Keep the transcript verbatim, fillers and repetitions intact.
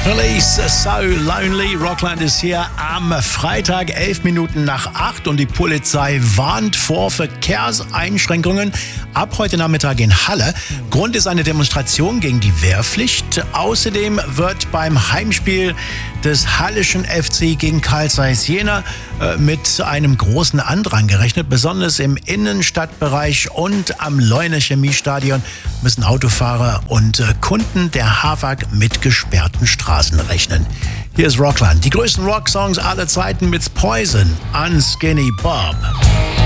Police, So Lonely. Rockland ist hier am Freitag, elf Minuten nach acht und die Polizei warnt vor Verkehrseinschränkungen ab heute Nachmittag in Halle. Grund ist eine Demonstration gegen die Wehrpflicht. Außerdem wird beim Heimspiel des Halleschen F C gegen Carl Zeiss Jena äh, mit einem großen Andrang gerechnet. Besonders im Innenstadtbereich und am Leuner Chemiestadion müssen Autofahrer und äh, Kunden der H A W A G mit gesperrten Straßen rechnen. Hier ist Rockland. Die größten Rocksongs aller Zeiten mit Poison, Unskinny Bob.